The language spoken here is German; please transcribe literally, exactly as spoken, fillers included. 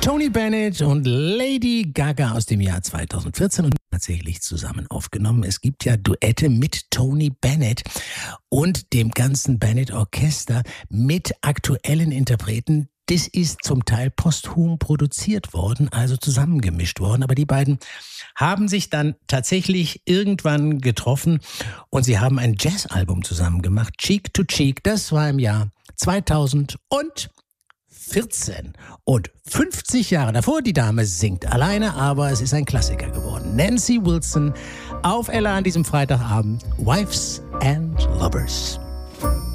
Tony Bennett und Lady Gaga aus dem Jahr zweitausendvierzehn und tatsächlich zusammen aufgenommen. Es gibt ja Duette mit Tony Bennett und dem ganzen Bennett-Orchester mit aktuellen Interpreten. Das ist zum Teil posthum produziert worden, also zusammengemischt worden. Aber die beiden haben sich dann tatsächlich irgendwann getroffen und sie haben ein Jazzalbum zusammen gemacht, Cheek to Cheek. Das war im Jahr zweitausendvierzehn. Und fünfzig Jahre davor, die Dame singt alleine, aber es ist ein Klassiker geworden. Nancy Wilson auf Ella an diesem Freitagabend, Wives and Lovers.